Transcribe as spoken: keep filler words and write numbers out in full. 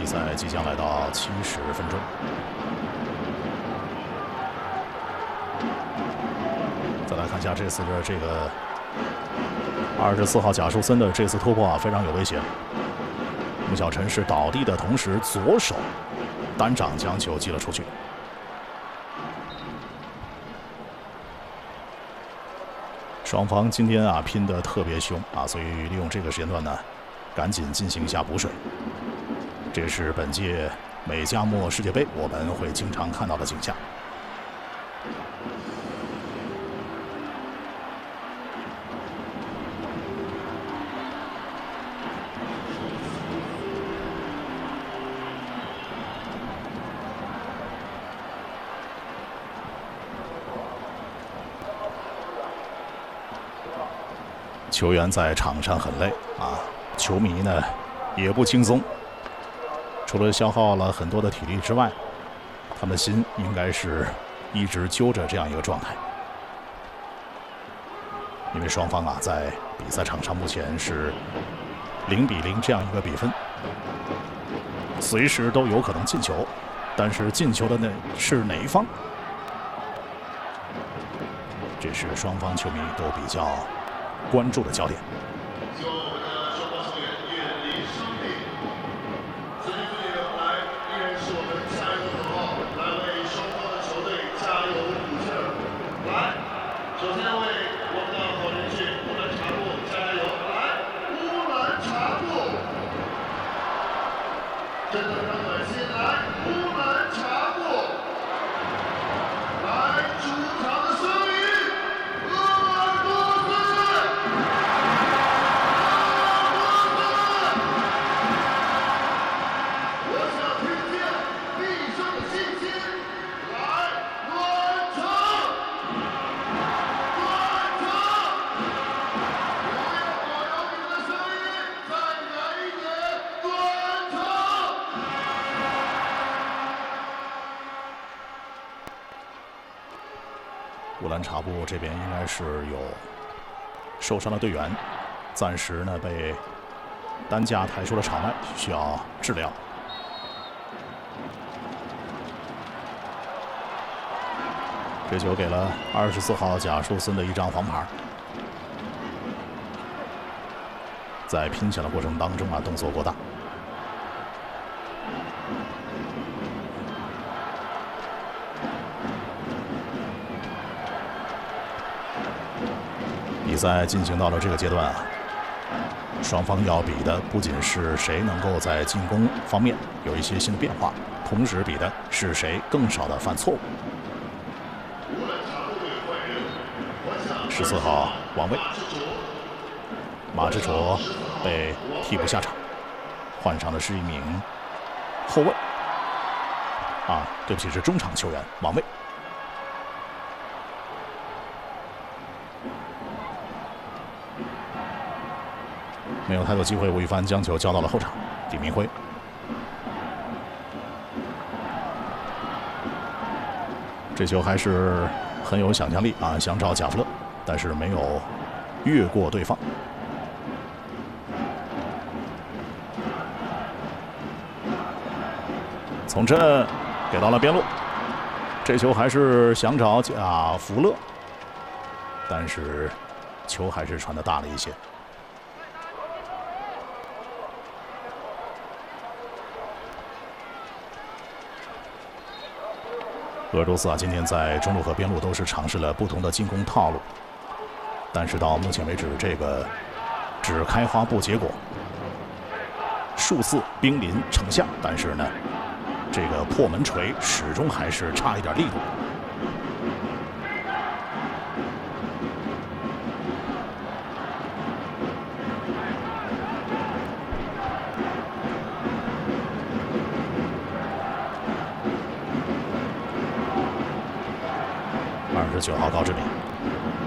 赛即将来到七十分钟。再来看一下这次的这个二十四号贾树森的这次突破啊，非常有威胁。穆小晨是倒地的同时，左手单掌将球击了出去。双方今天啊拼得特别凶啊，所以利用这个时间段呢，赶紧进行一下补水。这是本届美加墨世界杯我们会经常看到的景象。球员在场上很累啊，球迷呢也不轻松。除了消耗了很多的体力之外，他们的心应该是一直揪着这样一个状态。因为双方啊在比赛场上目前是零比零这样一个比分，随时都有可能进球，但是进球的那是哪一方？这是双方球迷都比较关注的焦点。乌兰察布这边应该是有受伤的队员，暂时呢被担架抬出了场外，需要治疗。这球给了二十四号贾树森的一张黄牌。在拼抢的过程当中啊，动作过大。比赛进行到了这个阶段啊，双方要比的不仅是谁能够在进攻方面有一些新的变化，同时比的是谁更少的犯错误。十四号王卫，马志卓被替补下场，换上的是一名后卫。啊，对不起，是中场球员王卫。没有太多机会，吴亦凡将球交到了后场，李明辉。这球还是很有想象力啊，想找贾弗勒，但是没有越过对方。从这给到了边路，这球还是想找贾弗勒，但是球还是传的大了一些。俄罗斯啊，今天在中路和边路都是尝试了不同的进攻套路，但是到目前为止，这个只开花不结果，数次兵临城下，但是呢，这个破门锤始终还是差一点力度。二十九号高志敏。